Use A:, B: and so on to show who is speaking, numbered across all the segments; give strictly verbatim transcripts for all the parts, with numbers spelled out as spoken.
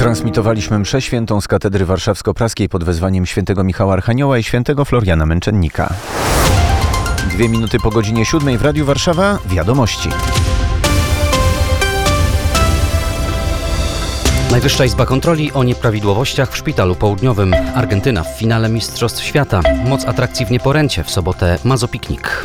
A: Transmitowaliśmy mszę świętą z katedry warszawsko-praskiej pod wezwaniem świętego Michała Archanioła i świętego Floriana Męczennika. Dwie minuty po godzinie siódmej w Radiu Warszawa. Wiadomości.
B: Najwyższa Izba Kontroli o nieprawidłowościach w Szpitalu Południowym. Argentyna w finale Mistrzostw Świata. Moc atrakcji w Nieporęcie. W sobotę Mazopiknik.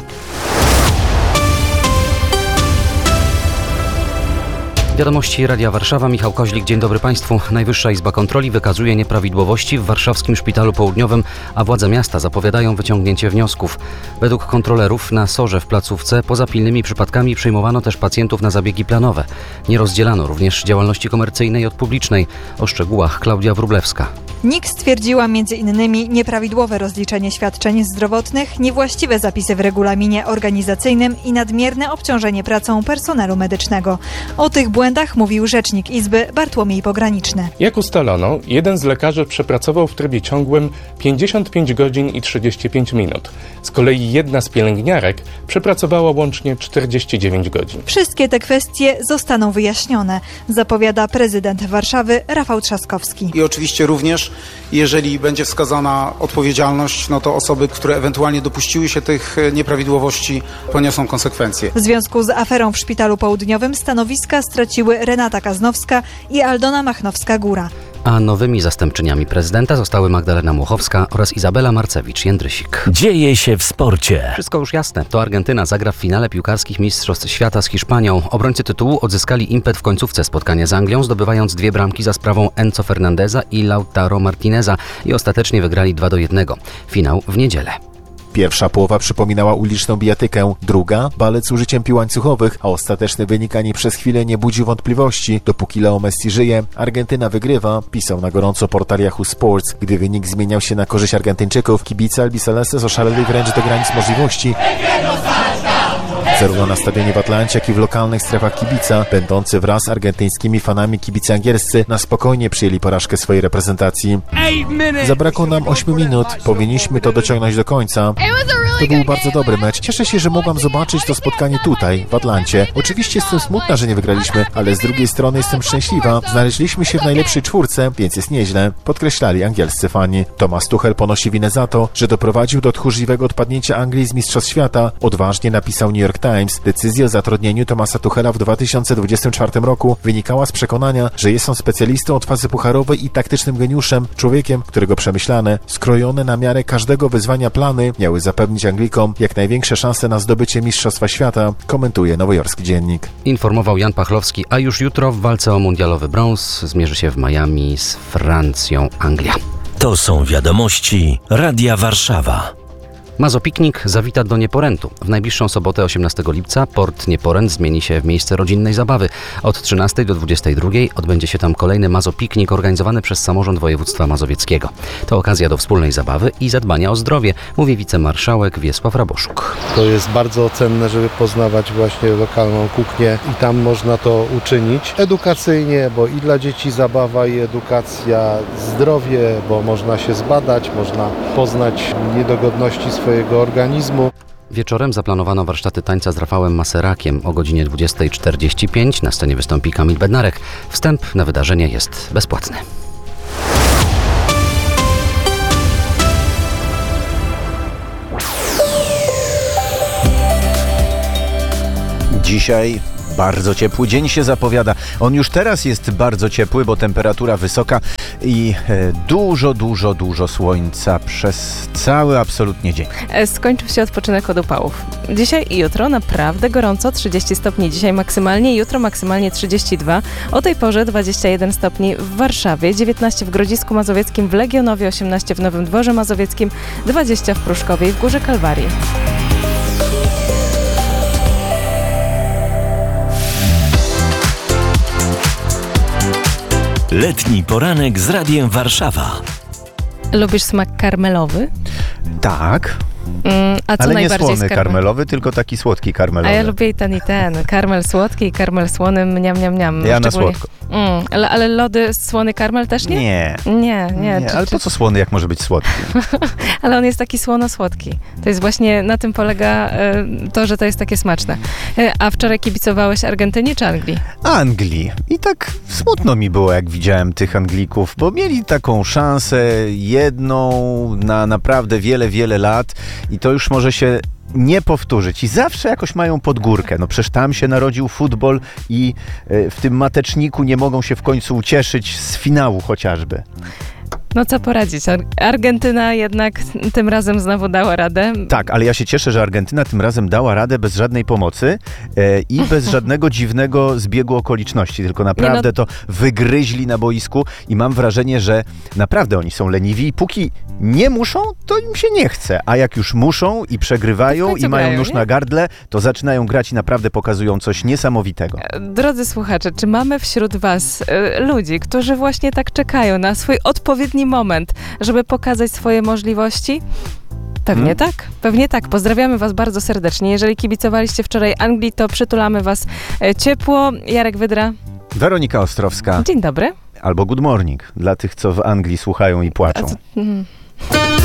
B: Wiadomości Radia Warszawa. Michał Koźlik. Dzień dobry Państwu. Najwyższa Izba Kontroli wykazuje nieprawidłowości w warszawskim Szpitalu Południowym, a władze miasta zapowiadają wyciągnięcie wniosków. Według kontrolerów na sorze w placówce poza pilnymi przypadkami przyjmowano też pacjentów na zabiegi planowe. Nie rozdzielano również działalności komercyjnej od publicznej. O szczegółach Klaudia Wróblewska.
C: N I K stwierdziła między innymi nieprawidłowe rozliczenie świadczeń zdrowotnych, niewłaściwe zapisy w regulaminie organizacyjnym i nadmierne obciążenie pracą personelu medycznego. O tych błędach mówił rzecznik Izby Bartłomiej Pograniczny.
D: Jak ustalono, jeden z lekarzy przepracował w trybie ciągłym pięćdziesiąt pięć godzin i trzydzieści pięć minut. Z kolei jedna z pielęgniarek przepracowała łącznie czterdzieści dziewięć godzin.
C: Wszystkie te kwestie zostaną wyjaśnione, zapowiada prezydent Warszawy Rafał Trzaskowski.
E: I oczywiście również, jeżeli będzie wskazana odpowiedzialność, no to osoby, które ewentualnie dopuściły się tych nieprawidłowości, poniosą konsekwencje.
C: W związku z aferą w Szpitalu Południowym stanowiska straciły Renata Kaznowska i Aldona Machnowska-Góra.
B: A nowymi zastępczyniami prezydenta zostały Magdalena Muchowska oraz Izabela Marcewicz-Jędrysik.
F: Dzieje się w sporcie.
B: Wszystko już jasne. To Argentyna zagra w finale piłkarskich Mistrzostw Świata z Hiszpanią. Obrońcy tytułu odzyskali impet w końcówce spotkania z Anglią, zdobywając dwie bramki za sprawą Enzo Fernandeza i Lautaro Martineza i ostatecznie wygrali dwa do jednego. Finał w niedzielę.
G: Pierwsza połowa przypominała uliczną bijatykę, druga balet z użyciem pił łańcuchowych, a ostateczny wynik ani przez chwilę nie budził wątpliwości. Dopóki Leo Messi żyje, Argentyna wygrywa, pisał na gorąco portal Yahoo Sports. Gdy wynik zmieniał się na korzyść Argentyńczyków, kibice Albicelestes oszaleli wręcz do granic możliwości. Zarówno na stadionie w Atlancie, jak i w lokalnych strefach kibica, będący wraz z argentyńskimi fanami kibice angielscy, na spokojnie przyjęli porażkę swojej reprezentacji. Zabrakło nam ośmiu minut, powinniśmy to dociągnąć do końca. To był bardzo dobry mecz. Cieszę się, że mogłam zobaczyć to spotkanie tutaj, w Atlancie. Oczywiście jestem smutna, że nie wygraliśmy, ale z drugiej strony jestem szczęśliwa. Znaleźliśmy się w najlepszej czwórce, więc jest nieźle, podkreślali angielscy fani. Thomas Tuchel ponosi winę za to, że doprowadził do tchórzliwego odpadnięcia Anglii z Mistrzostw Świata. Odważnie napisał New York Times. Decyzja o zatrudnieniu Thomasa Tuchela w dwa tysiące dwudziestym czwartym roku wynikała z przekonania, że jest on specjalistą od fazy pucharowej i taktycznym geniuszem, człowiekiem, którego przemyślane, skrojone na miarę każdego wyzwania plany miały zapewnić Anglikom jak największe szanse na zdobycie Mistrzostwa Świata, komentuje nowojorski dziennik.
B: Informował Jan Pachlowski, a już jutro w walce o mundialowy brąz zmierzy się w Miami z Francją Anglia.
F: To są wiadomości Radia Warszawa.
B: Mazopiknik zawita do Nieporętu. W najbliższą sobotę osiemnastego lipca port Nieporęt zmieni się w miejsce rodzinnej zabawy. Od trzynastej do dwudziestej drugiej odbędzie się tam kolejny Mazopiknik organizowany przez samorząd województwa mazowieckiego. To okazja do wspólnej zabawy i zadbania o zdrowie, mówi wicemarszałek Wiesław Raboszuk.
H: To jest bardzo cenne, żeby poznawać właśnie lokalną kuchnię i tam można to uczynić edukacyjnie, bo i dla dzieci zabawa i edukacja, zdrowie, bo można się zbadać, można poznać niedogodności swojego swojego organizmu.
B: Wieczorem zaplanowano warsztaty tańca z Rafałem Maserakiem. O godzinie dwudziestej czterdzieści pięć na scenie wystąpi Kamil Bednarek. Wstęp na wydarzenie jest bezpłatny.
A: Dzisiaj bardzo ciepły dzień się zapowiada. On już teraz jest bardzo ciepły, bo temperatura wysoka i dużo, dużo, dużo słońca przez cały absolutnie dzień.
I: Skończył się odpoczynek od upałów. Dzisiaj i jutro naprawdę gorąco, trzydzieści stopni dzisiaj maksymalnie, jutro maksymalnie trzydzieści dwa. O tej porze dwadzieścia jeden stopni w Warszawie, dziewiętnaście w Grodzisku Mazowieckim, w Legionowie, osiemnaście w Nowym Dworze Mazowieckim, dwadzieścia w Pruszkowie i w Górze Kalwarii.
F: Letni poranek z Radiem Warszawa.
I: Lubisz smak karmelowy?
A: Tak.
I: Mm, a co
A: Ale nie
I: najbardziej
A: słony
I: z karmelu?
A: karmelowy, tylko taki słodki
I: A
A: karmelowy.
I: ja lubię i ten, i ten. Karmel słodki i karmel słony, mniam, mniam, mniam.
A: Ja na
I: Szczególnie-
A: słodko.
I: Mm, ale, ale lody słony karmel też nie?
A: Nie.
I: Nie, nie.
A: Nie,
I: Czy-
A: ale
I: czy-
A: po co słony, jak może być słodki?
I: Ale on jest taki słono-słodki. To jest właśnie, na tym polega e, to, że to jest takie smaczne. E, a wczoraj kibicowałeś Argentynie czy Anglii?
A: Anglii. I tak smutno mi było, jak widziałem tych Anglików, bo mieli taką szansę jedną na naprawdę wiele, wiele lat i to już może się nie powtórzyć. I zawsze jakoś mają pod górkę. No przecież tam się narodził futbol i y, w tym mateczniku nie mogą się w końcu ucieszyć z finału chociażby.
I: No co poradzić? Ar- Argentyna jednak tym razem znowu dała radę.
A: Tak, ale ja się cieszę, że Argentyna tym razem dała radę bez żadnej pomocy e, i bez żadnego dziwnego zbiegu okoliczności, tylko naprawdę to wygryźli na boisku i mam wrażenie, że naprawdę oni są leniwi i póki nie muszą, to im się nie chce, a jak już muszą i
I: To
A: przegrywają
I: w końcu
A: i mają
I: grają,
A: nóż
I: nie?
A: na gardle, to zaczynają grać i naprawdę pokazują coś niesamowitego.
I: Drodzy słuchacze, czy mamy wśród was e, ludzi, którzy właśnie tak czekają na swój odpowiedni moment, żeby pokazać swoje możliwości? Pewnie
A: Hmm?
I: tak, pewnie tak. Pozdrawiamy was bardzo serdecznie. Jeżeli kibicowaliście wczoraj Anglii, to przytulamy was e, ciepło. Jarek Wydra,
A: Weronika Ostrowska
I: dzień dobry.
A: albo good morning dla tych, co w Anglii słuchają i
I: A
A: płaczą.
I: co, mm.